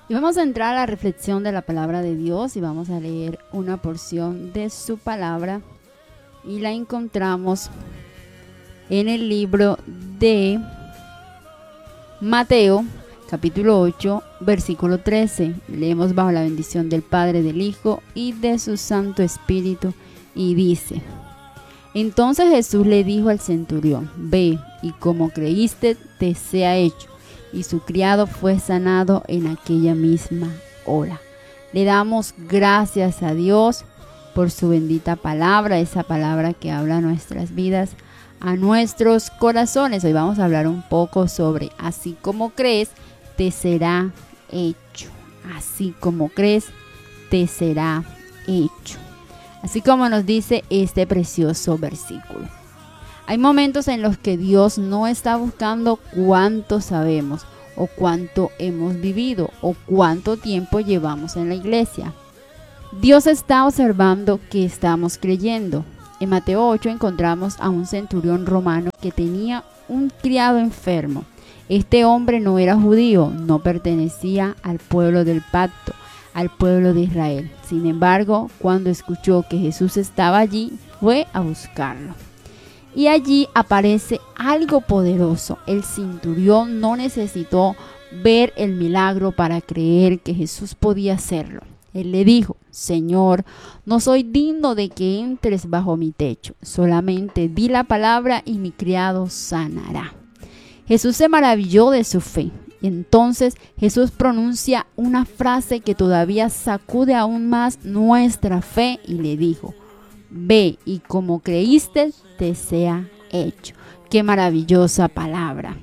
Y vamos a entrar a la reflexión de la palabra de Dios y vamos a leer una porción de su palabra y la encontramos en el libro de Mateo, capítulo 8, versículo 13. Leemos bajo la bendición del Padre, del Hijo y de su Santo Espíritu y dice: Entonces Jesús le dijo al centurión: Ve, y como creíste, te sea hecho. Y su criado fue sanado en aquella misma hora. Le damos gracias a Dios por su bendita palabra, esa palabra que habla a nuestras vidas, a nuestros corazones. Hoy vamos a hablar un poco sobre así como crees, te será hecho. Así como crees, te será hecho. Así como nos dice este precioso versículo. Hay momentos en los que Dios no está buscando cuánto sabemos o cuánto hemos vivido o cuánto tiempo llevamos en la iglesia. Dios está observando que estamos creyendo. En Mateo 8 encontramos a un centurión romano que tenía un criado enfermo. Este hombre no era judío, no pertenecía al pueblo del pacto, al pueblo de Israel. Sin embargo, cuando escuchó que Jesús estaba allí, fue a buscarlo. Y allí aparece algo poderoso. El centurión no necesitó ver el milagro para creer que Jesús podía hacerlo. Él le dijo: Señor, no soy digno de que entres bajo mi techo. Solamente di la palabra y mi criado sanará. Jesús se maravilló de su fe. Entonces Jesús pronuncia una frase que todavía sacude aún más nuestra fe y le dijo: Ve, y como creíste, te sea hecho. Qué maravillosa palabra.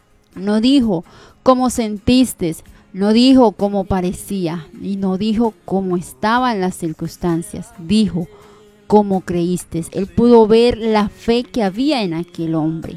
No dijo cómo sentiste, no dijo cómo parecía y no dijo cómo estaban las circunstancias. Dijo cómo creíste. Él pudo ver la fe que había en aquel hombre.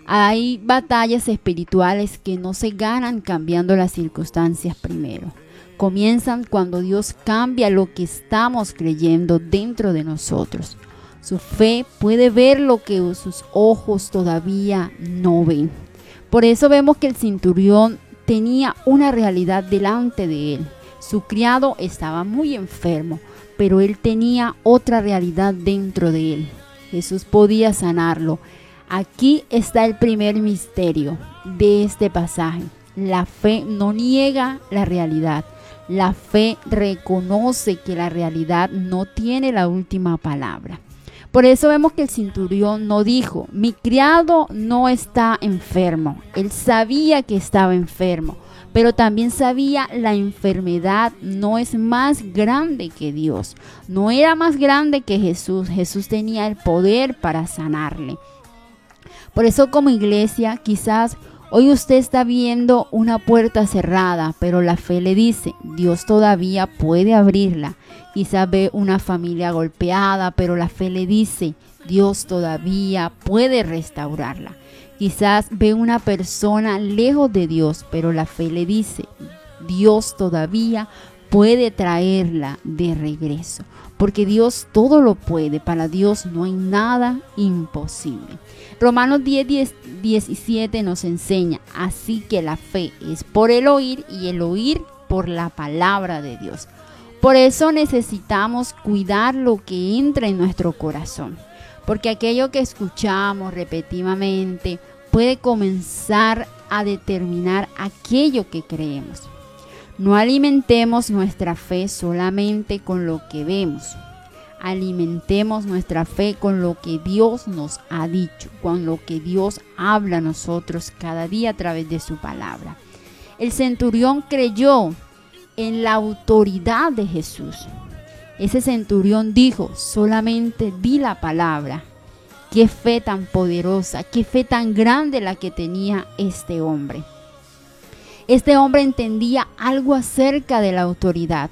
Hay batallas espirituales que no se ganan cambiando las circunstancias primero. Comienzan cuando Dios cambia lo que estamos creyendo dentro de nosotros. Su fe puede ver lo que sus ojos todavía no ven. Por eso vemos que el centurión tenía una realidad delante de él. Su criado estaba muy enfermo, pero él tenía otra realidad dentro de él. Jesús podía sanarlo. Aquí está el primer misterio de este pasaje. La fe no niega la realidad. La fe reconoce que la realidad no tiene la última palabra. Por eso vemos que el centurión no dijo: mi criado no está enfermo. Él sabía que estaba enfermo, pero también sabía la enfermedad no es más grande que Dios. No era más grande que Jesús. Jesús tenía el poder para sanarle. Por eso, como iglesia, quizás hoy usted está viendo una puerta cerrada, pero la fe le dice: Dios todavía puede abrirla. Quizás ve una familia golpeada, pero la fe le dice: Dios todavía puede restaurarla. Quizás ve una persona lejos de Dios, pero la fe le dice: Dios todavía puede traerla de regreso. Porque Dios todo lo puede. Para Dios no hay nada imposible. Romanos 10:17 nos enseña: así que la fe es por el oír y el oír por la palabra de Dios. Por eso necesitamos cuidar lo que entra en nuestro corazón, porque aquello que escuchamos repetidamente puede comenzar a determinar aquello que creemos. No alimentemos nuestra fe solamente con lo que vemos. Alimentemos nuestra fe con lo que Dios nos ha dicho, con lo que Dios habla a nosotros cada día a través de su palabra. El centurión creyó en la autoridad de Jesús. Ese centurión dijo: solamente di la palabra. Qué fe tan poderosa, qué fe tan grande la que tenía este hombre. Este hombre entendía algo acerca de la autoridad.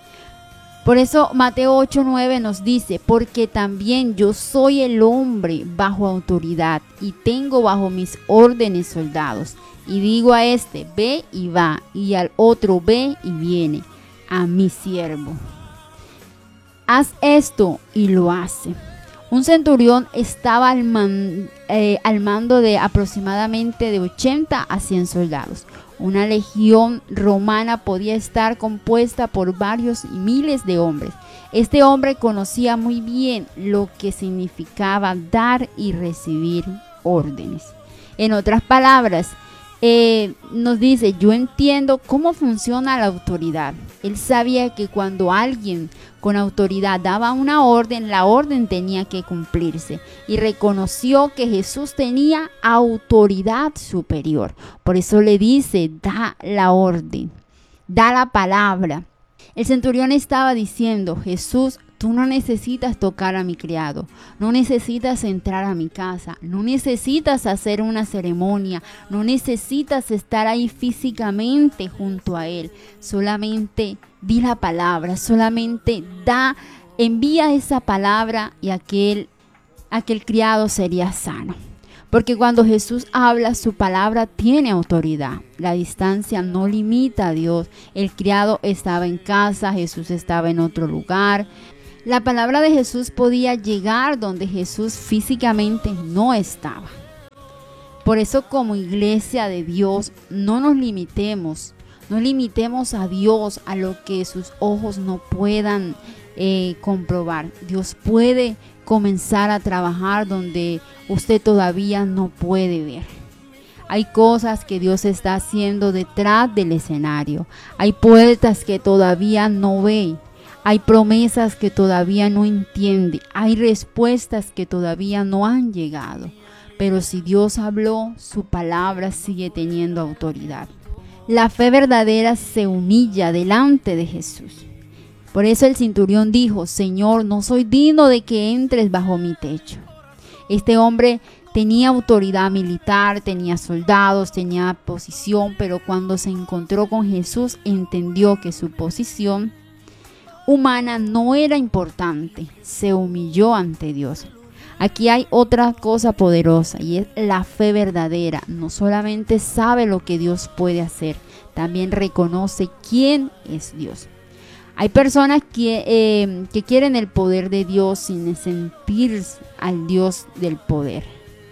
Por eso Mateo 8:9 nos dice: porque también yo soy el hombre bajo autoridad y tengo bajo mis órdenes soldados. Y digo a este: ve y va, y al otro: ve y viene, a mi siervo. Haz esto, y lo hace. Un centurión estaba al mando de aproximadamente de 80 a 100 soldados. Una legión romana podía estar compuesta por varios miles de hombres. Este hombre conocía muy bien lo que significaba dar y recibir órdenes. En otras palabras, nos dice, yo entiendo cómo funciona la autoridad. Él sabía que cuando alguien con autoridad daba una orden, la orden tenía que cumplirse. Y reconoció que Jesús tenía autoridad superior. Por eso le dice, da la orden, da la palabra. El centurión estaba diciendo, Jesús, tú no necesitas tocar a mi criado, no necesitas entrar a mi casa, no necesitas hacer una ceremonia, no necesitas estar ahí físicamente junto a él. Solamente di la palabra, solamente envía esa palabra y aquel criado sería sano. Porque cuando Jesús habla, su palabra tiene autoridad. La distancia no limita a Dios. El criado estaba en casa, Jesús estaba en otro lugar. La palabra de Jesús podía llegar donde Jesús físicamente no estaba. Por eso, como iglesia de Dios, no nos limitemos. No limitemos a Dios a lo que sus ojos no puedan comprobar. Dios puede comenzar a trabajar donde usted todavía no puede ver. Hay cosas que Dios está haciendo detrás del escenario. Hay puertas que todavía no ve. Hay promesas que todavía no entiende. Hay respuestas que todavía no han llegado. Pero si Dios habló, su palabra sigue teniendo autoridad. La fe verdadera se humilla delante de Jesús. Por eso el centurión dijo, Señor, no soy digno de que entres bajo mi techo. Este hombre tenía autoridad militar, tenía soldados, tenía posición, pero cuando se encontró con Jesús entendió que su posición humana no era importante, se humilló ante Dios. Aquí hay otra cosa poderosa y es la fe verdadera. No solamente sabe lo que Dios puede hacer, también reconoce quién es Dios. Hay personas que quieren el poder de Dios sin sentir al Dios del poder.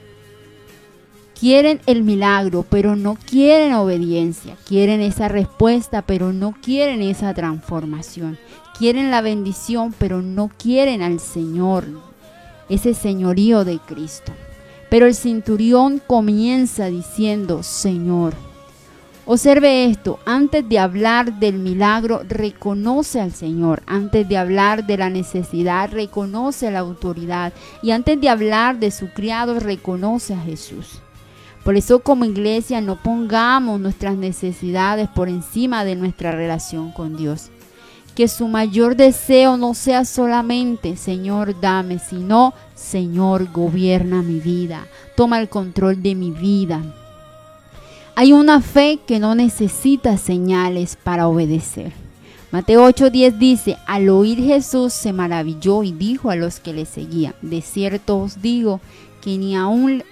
Quieren el milagro, pero no quieren obediencia. Quieren esa respuesta, pero no quieren esa transformación. Quieren la bendición, pero no quieren al Señor, ese señorío de Cristo. Pero el centurión comienza diciendo, Señor. Observe esto, antes de hablar del milagro, reconoce al Señor. Antes de hablar de la necesidad, reconoce la autoridad. Y antes de hablar de su criado, reconoce a Jesús. Por eso, como iglesia, no pongamos nuestras necesidades por encima de nuestra relación con Dios. Que su mayor deseo no sea solamente, Señor, dame, sino, Señor, gobierna mi vida. Toma el control de mi vida. Hay una fe que no necesita señales para obedecer. Mateo 8:10 dice, al oír Jesús se maravilló y dijo a los que le seguían, de cierto os digo que ni aún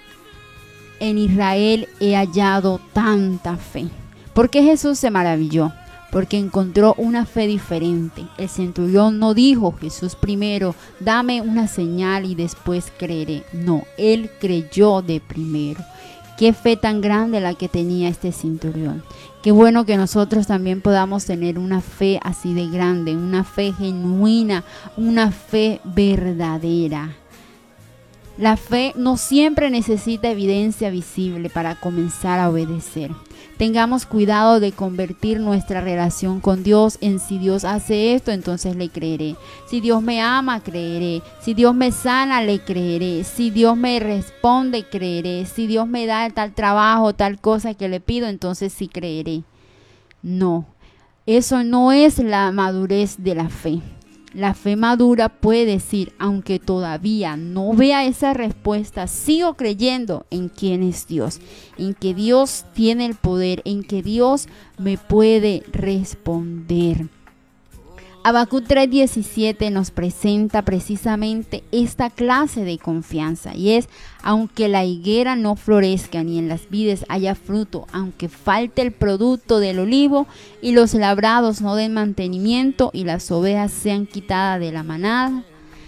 en Israel he hallado tanta fe. ¿Por qué Jesús se maravilló? Porque encontró una fe diferente. El centurión no dijo, Jesús primero, dame una señal y después creeré. No, él creyó de primero. Qué fe tan grande la que tenía este centurión. Qué bueno que nosotros también podamos tener una fe así de grande, una fe genuina, una fe verdadera. La fe no siempre necesita evidencia visible para comenzar a obedecer. Tengamos cuidado de convertir nuestra relación con Dios en si Dios hace esto, entonces le creeré. Si Dios me ama, creeré. Si Dios me sana, le creeré. Si Dios me responde, creeré. Si Dios me da tal trabajo, tal cosa que le pido, entonces sí creeré. No, eso no es la madurez de la fe. La fe madura puede decir, aunque todavía no vea esa respuesta, sigo creyendo en quién es Dios, en que Dios tiene el poder, en que Dios me puede responder. Habacuc 3:17 nos presenta precisamente esta clase de confianza y es, aunque la higuera no florezca ni en las vides haya fruto, aunque falte el producto del olivo y los labrados no den mantenimiento y las ovejas sean quitadas de la manada,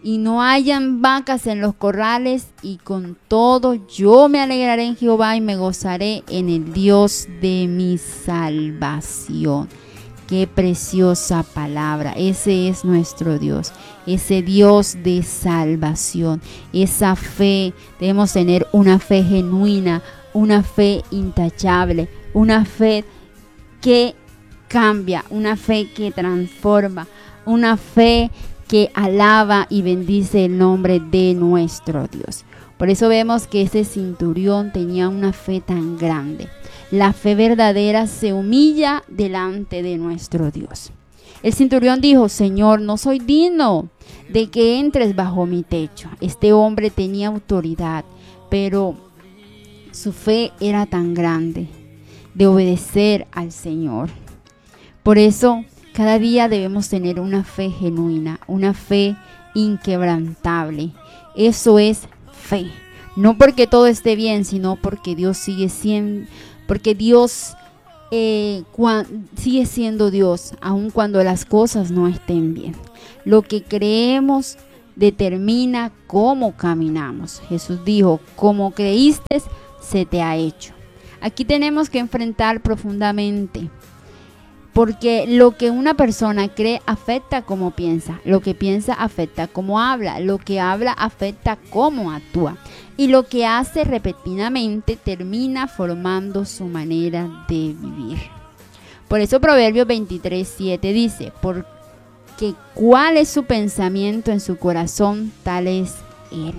y no hayan vacas en los corrales, y con todo yo me alegraré en Jehová y me gozaré en el Dios de mi salvación. Qué preciosa palabra. Ese es nuestro Dios, ese Dios de salvación. Esa fe, debemos tener una fe genuina, una fe intachable, una fe que cambia, una fe que transforma, una fe que alaba y bendice el nombre de nuestro Dios. Por eso vemos que ese centurión tenía una fe tan grande. La fe verdadera se humilla delante de nuestro Dios. El centurión dijo: Señor, no soy digno de que entres bajo mi techo. Este hombre tenía autoridad, pero su fe era tan grande de obedecer al Señor. Por eso, cada día debemos tener una fe genuina, una fe inquebrantable. Eso es fe. No porque todo esté bien, sino porque Dios sigue siendo, porque Dios sigue siendo Dios, aun cuando las cosas no estén bien. Lo que creemos determina cómo caminamos. Jesús dijo: como creíste, se te ha hecho. Aquí tenemos que enfrentar profundamente, porque lo que una persona cree afecta cómo piensa, lo que piensa afecta cómo habla, lo que habla afecta cómo actúa, y lo que hace repentinamente termina formando su manera de vivir. Por eso Proverbios 23:7 dice: porque cuál es su pensamiento en su corazón, tal es él.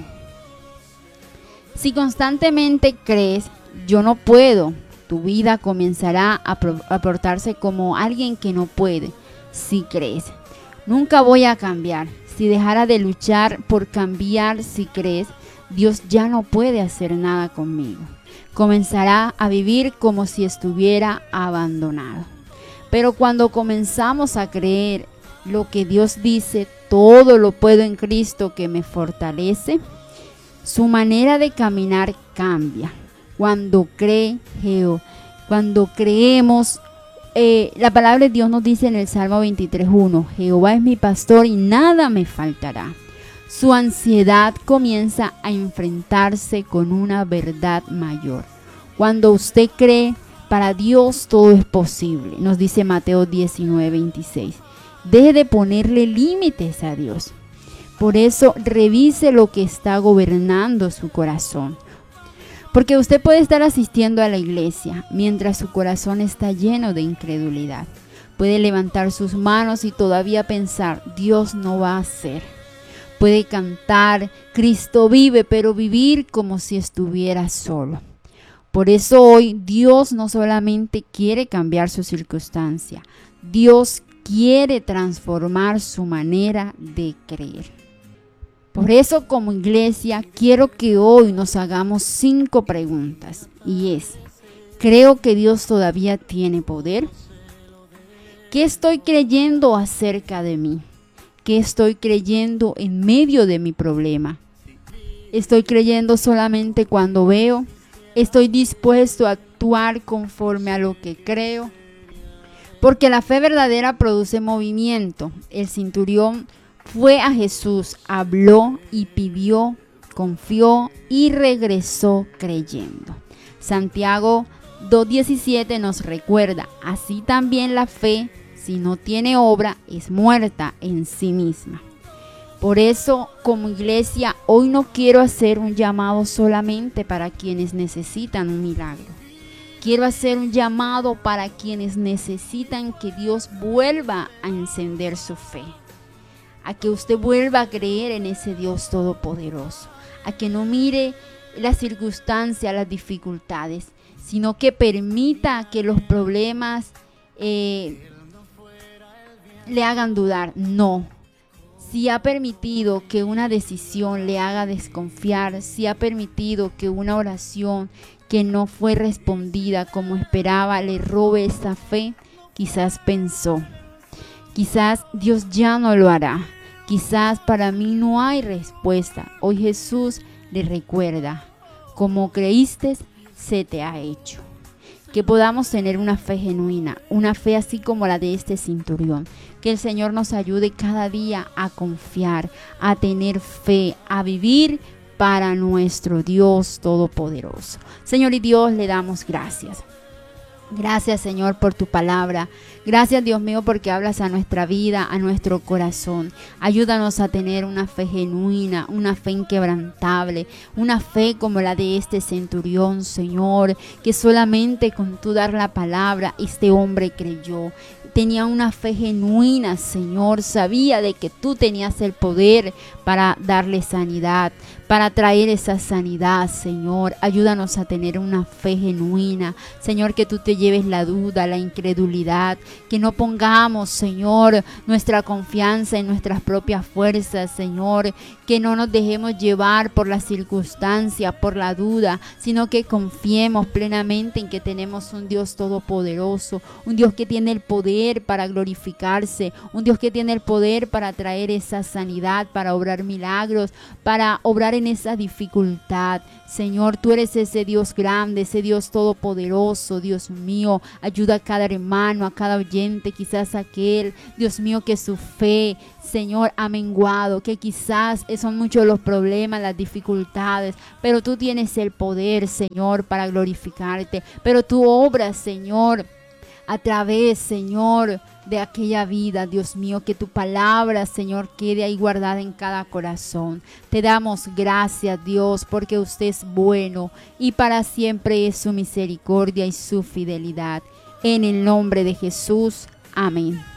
Si constantemente crees: yo no puedo, tu vida comenzará a portarse como alguien que no puede. Si crees: nunca voy a cambiar, si dejara de luchar por cambiar, si crees: Dios ya no puede hacer nada conmigo, comenzará a vivir como si estuviera abandonado. Pero cuando comenzamos a creer lo que Dios dice: todo lo puedo en Cristo que me fortalece, su manera de caminar cambia. Cuando creemos, la palabra de Dios nos dice en el Salmo 23:1: Jehová es mi pastor y nada me faltará. Su ansiedad comienza a enfrentarse con una verdad mayor. Cuando usted cree, para Dios todo es posible. Nos dice Mateo 19:26. Deje de ponerle límites a Dios. Por eso revise lo que está gobernando su corazón. Porque usted puede estar asistiendo a la iglesia mientras su corazón está lleno de incredulidad. Puede levantar sus manos y todavía pensar: Dios no va a hacer. Puede cantar: Cristo vive, pero vivir como si estuviera solo. Por eso hoy Dios no solamente quiere cambiar su circunstancia, Dios quiere transformar su manera de creer. Por eso, como iglesia, quiero que hoy nos hagamos 5 preguntas. Y es: ¿creo que Dios todavía tiene poder? ¿Qué estoy creyendo acerca de mí? ¿Qué estoy creyendo en medio de mi problema? ¿Estoy creyendo solamente cuando veo? ¿Estoy dispuesto a actuar conforme a lo que creo? Porque la fe verdadera produce movimiento. El centurión fue a Jesús, habló y pidió, confió y regresó creyendo. Santiago 2:17 nos recuerda: así también la fe, si no tiene obra, es muerta en sí misma. Por eso, como iglesia, hoy no quiero hacer un llamado solamente para quienes necesitan un milagro. Quiero hacer un llamado para quienes necesitan que Dios vuelva a encender su fe, a que usted vuelva a creer en ese Dios todopoderoso, a que no mire las circunstancias, las dificultades, sino que permita que los problemas le hagan dudar. No. Si ha permitido que una decisión le haga desconfiar, si ha permitido que una oración que no fue respondida como esperaba le robe esa fe, quizás pensó: quizás Dios ya no lo hará, quizás para mí no hay respuesta. Hoy Jesús le recuerda: como creíste, se te ha hecho. que podamos tener una fe genuina, una fe así como la de este centurión. Que el Señor nos ayude cada día a confiar, a tener fe, a vivir para nuestro Dios Todopoderoso. Señor y Dios, le damos gracias. Gracias, Señor, por tu palabra. Gracias, Dios mío, porque hablas a nuestra vida, a nuestro corazón. Ayúdanos a tener una fe genuina, una fe inquebrantable, una fe como la de este centurión, Señor, que solamente con tú dar la palabra, este hombre creyó. Tenía una fe genuina, Señor. Sabía de que tú tenías el poder para darle sanidad, para traer esa sanidad, Señor. Ayúdanos a tener una fe genuina, Señor, que tú te lleves la duda, la incredulidad, que no pongamos, Señor, nuestra confianza en nuestras propias fuerzas, Señor, que no nos dejemos llevar por las circunstancias, por la duda, sino que confiemos plenamente en que tenemos un Dios todopoderoso, un Dios que tiene el poder para glorificarse, un Dios que tiene el poder para traer esa sanidad, para obrar milagros, para obrar en esa dificultad. Señor, tú eres ese Dios grande, ese Dios todopoderoso. Dios mío, ayuda a cada hermano, a cada oyente, quizás aquel, Dios mío, que su fe, Señor, ha menguado, que quizás son muchos los problemas, las dificultades, pero tú tienes el poder, Señor, para glorificarte, pero tú obras, Señor, a través, Señor, de aquella vida, Dios mío, que tu palabra, Señor, quede ahí guardada en cada corazón. Te damos gracias, Dios, porque usted es bueno y para siempre es su misericordia y su fidelidad. En el nombre de Jesús, amén.